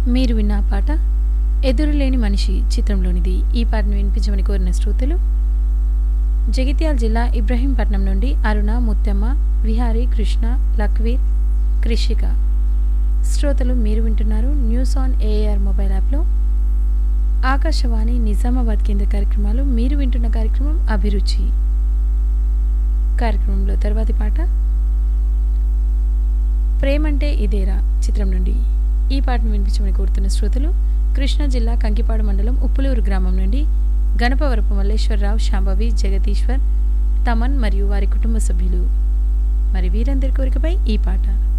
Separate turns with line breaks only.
మీరు విన్న ఆ పాట ఎదురులేని మనిషి చిత్రంలోనిది. ఈ పాటను వినిపించమని కోరిన శ్రోతలు జగిత్యాల జిల్లా ఇబ్రహీంపట్నం నుండి అరుణ, ముత్తమ్మ, విహారీ, కృష్ణ, లక్వీర్, కృషిక. శ్రోతలు మీరు వింటున్నారు న్యూస్ ఆన్ ఏఆర్ మొబైల్ యాప్లో ఆకాశవాణి నిజామాబాద్ కేంద్ర కార్యక్రమాలు. మీరు వింటున్న కార్యక్రమం అభిరుచి. కార్యక్రమంలో తర్వాతి పాట ప్రేమంటే ఇదేరా చిత్రం నుండి. ఈ పాటను వినిపించమని కోరుతున్న శ్రోతలు కృష్ణా జిల్లా కంకిపాడు మండలం ఉప్పులూరు గ్రామం నుండి గణపవరపు మల్లేశ్వరరావు, శాంభవి, జగదీశ్వర్, తమన్ మరియు వారి కుటుంబ సభ్యులు. మరి వీరందరి కోరికపై ఈ పాట.